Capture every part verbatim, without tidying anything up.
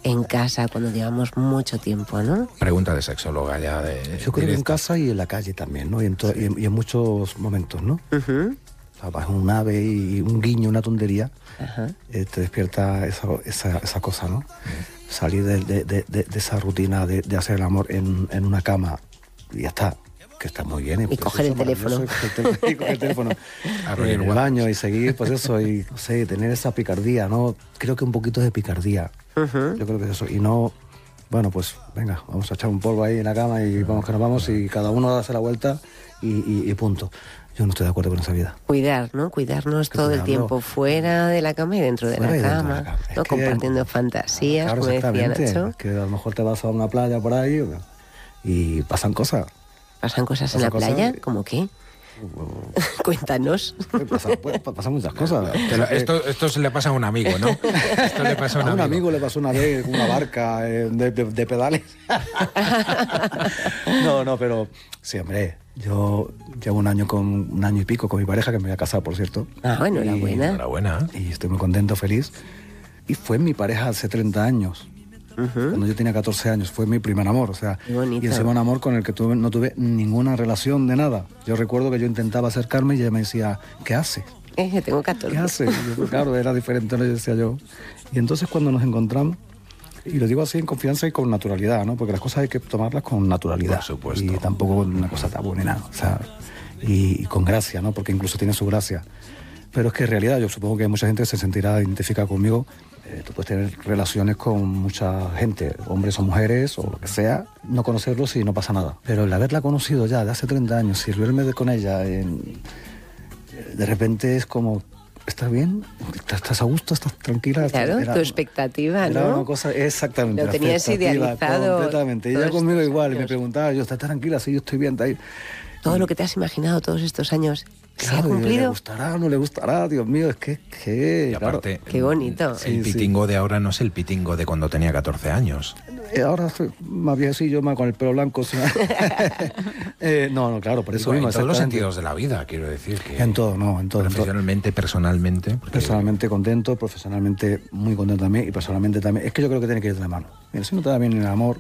en casa cuando llevamos mucho tiempo, ¿no? Pregunta de sexóloga ya. De, Yo creo directa. que en casa y en la calle también, ¿no? Y en, to- y en, y en muchos momentos, ¿no? Uh-huh. O sea, vas un ave y un guiño, una tontería, Ajá. eh, te despierta esa, esa, esa cosa, ¿no? Salir de, de, de, de, de esa rutina de, de hacer el amor en, en una cama y ya está, que está muy bien. Y coger el teléfono. Y coger el, y coger el teléfono Abrir en el WhatsApp. baño y seguir, pues eso, y no sé, tener esa picardía, ¿no? Creo que un poquito de picardía. Uh-huh. Yo creo que es eso. Y no, bueno, pues venga, vamos a echar un polvo ahí en la cama y vamos que nos vamos y cada uno hace la vuelta y, y, y punto. Yo no estoy de acuerdo con esa vida. Cuidar, ¿no? Cuidarnos todo el cuidarlo. tiempo fuera de la cama y dentro de Fuera la y dentro cama, de la cama. Es ¿no? que- Compartiendo fantasías, Claro, como decía exactamente. Nacho. Es que a lo mejor te vas a una playa por ahí y pasan cosas. ¿Pasan cosas en Pasan la cosas playa? y- ¿Cómo qué? Cuéntanos. Pasan, pues, pasan muchas cosas. Te lo- esto, esto se le pasa a un amigo, ¿no? Esto le pasa a un, A un amigo. amigo le pasó una vez una barca eh, de, de- de pedales. No, no, pero sí, hombre, yo llevo un año con un año y pico con mi pareja, que me voy a casar, por cierto. Ah, bueno, Y- enhorabuena. Enhorabuena. Y estoy muy contento, feliz. Y fue mi pareja hace treinta años. Ujú. Cuando yo tenía catorce años, fue mi primer amor, o sea, Qué bonito. y encima un amor con el que tuve, no tuve ninguna relación de nada. Yo recuerdo que yo intentaba acercarme y ella me decía, ¿qué haces? Eh, que tengo catorce. ¿Qué haces? Y yo, pues, claro, era diferente, ¿no? Yo decía yo. Y entonces cuando nos encontramos, y lo digo así en confianza y con naturalidad, ¿no? Porque las cosas hay que tomarlas con naturalidad. Por supuesto. Y tampoco una cosa tabú ni nada, o sea, y, y con gracia, ¿no? Porque incluso tiene su gracia. Pero es que en realidad yo supongo que hay mucha gente que se sentirá identificada conmigo. Eh, tú puedes tener relaciones con mucha gente, hombres o mujeres o lo que sea, no conocerlos y no pasa nada. Pero el haberla conocido ya de hace treinta años y el verme de- con ella, en- de repente es como, ¿estás bien? ¿Estás, estás a gusto? ¿Estás tranquila? Claro, Era- tu expectativa, era ¿no? una cosa, exactamente. Lo la tenías expectativa, idealizado completamente. Y todos ella conmigo estos igual, y me años. preguntaba, yo, ¿estás tranquila? Sí, yo estoy bien, está ahí. Todo lo que te has imaginado todos estos años, ¿se Claro, ha y ¿le cumplido? gustará no le gustará? Dios mío, es que... es que Y claro, aparte, Qué bonito. el Sí, sí. pitingo de ahora no es el pitingo de cuando tenía catorce años. eh, ahora soy más viejecillo, más con el pelo blanco. sí. Eh, no, no, claro, por eso Digo, mismo. en todos los exactamente. sentidos de la vida, quiero decir. Que En todo, no, en todo. en todo. profesionalmente, personalmente. porque- Personalmente contento, profesionalmente muy contento también y personalmente también. Es que yo creo que tiene que ir de la mano. Mira, si no te da bien en el amor,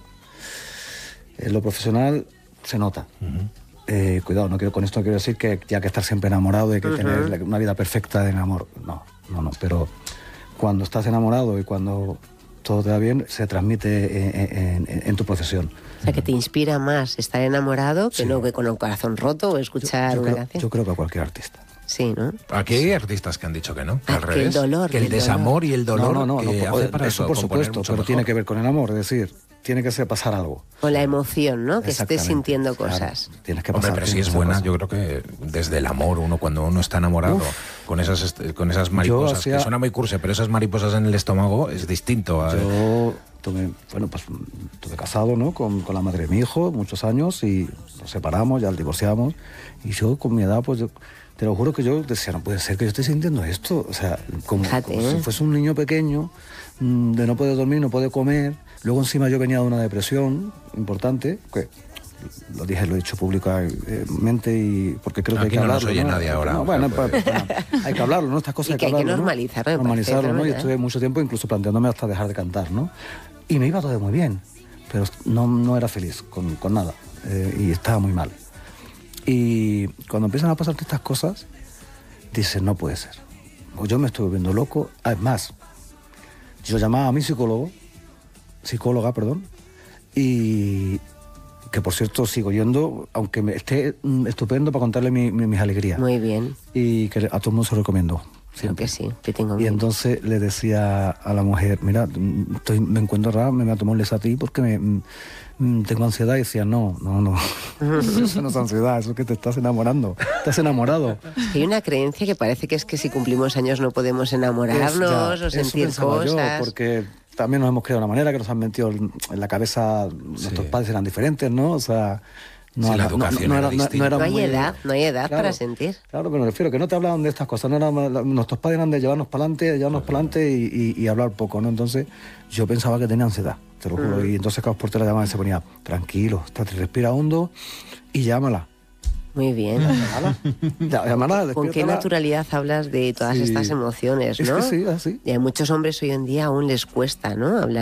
en lo profesional se nota. Ujú. Eh, cuidado, no quiero, con esto no quiero decir que ya que estar siempre enamorado y que Ujú. tener la- una vida perfecta de amor. No, no, no. Pero cuando estás enamorado y cuando todo te va bien, se transmite en, en- en tu profesión. O sea, que te inspira más estar enamorado que Sí. no que con el corazón roto o escuchar yo, una creo, canción. yo creo que a cualquier artista. Sí, ¿no? Aquí hay artistas que han dicho que no, que Ah, al que el revés. dolor, que el el dolor. desamor y el dolor no, no, no, que no, hace por- para eso por componer supuesto, mucho pero mejor. tiene que ver con el amor, es decir, tiene que ser pasar algo. O la emoción, ¿no? Que estés Exactamente, sintiendo claro, cosas. tienes que Hombre, pasar. pero si tienes es que buena, pasar. yo creo que desde el amor, uno cuando uno está enamorado, con esas est- con esas mariposas, hacía- que suena muy cursi, pero esas mariposas en el estómago es distinto. a- Yo tuve, bueno, pues estuve casado, ¿no? Con, con la madre de mi hijo muchos años y nos separamos, ya divorciamos. Y yo con mi edad, pues yo, te lo juro que yo decía, no puede ser que yo esté sintiendo esto. O sea, como, Fíjate, como ¿eh? si fuese un niño pequeño, mm, de no poder dormir, no poder comer. Luego encima yo venía de una depresión importante, que lo dije, lo he dicho públicamente y porque creo que hay Aquí que no nos hablarlo. oye ¿no? nadie ahora, No, o bueno, sea, pues- pues, bueno, hay que hablarlo, ¿no? Estas cosas Y hay que hay que hablarlo, ¿no? normalizarlo, me Normalizarlo, parece, ¿no? Y ¿verdad? estuve mucho tiempo incluso planteándome hasta dejar de cantar, ¿no? Y me iba todo muy bien, pero no, no era feliz con, con nada eh, y estaba muy mal. Y cuando empiezan a pasarte estas cosas, dices, no puede ser. O yo me estoy volviendo loco. Además, yo llamaba a mi psicólogo, psicóloga, perdón, y que por cierto sigo yendo, aunque me esté mm, estupendo para contarle mi- mi- mis alegrías. Muy bien. Y que a todo el mundo se lo recomiendo. Creo Siempre. que sí, que tengo Y miedo. entonces le decía a la mujer, mira, mm, estoy, me encuentro raro, me voy a tomar a ti porque me, mm, mm, tengo ansiedad. Y decía, no, no, no, eso no es ansiedad, eso es que te estás enamorando, estás enamorado. Hay una creencia que parece que es que si cumplimos años no podemos enamorarnos Es- ya, o eso sentir pensaba yo, cosas. porque también nos hemos creado de una manera que nos han metido en en la cabeza, nuestros padres eran diferentes, ¿no? O sea, no, Sí, la no- no- educación no era era, no- no distinta. era No hay muy- edad, no hay edad Claro, para sentir. Claro, pero me refiero que no te hablaban de estas cosas, no era, nuestros padres eran de llevarnos para adelante, de llevarnos para adelante y, y- y hablar poco, ¿no? Entonces yo pensaba que tenía ansiedad, te lo juro, y entonces Carlos Portela llamaba y se ponía, tranquilo, estate, respira hondo y llámala. Muy bien. Llámala, Ya- llámala, Con qué despiértala. naturalidad hablas de todas Sí. estas emociones, Es ¿no? que sí, así. Y a muchos hombres hoy en día aún les cuesta, ¿no? Hablar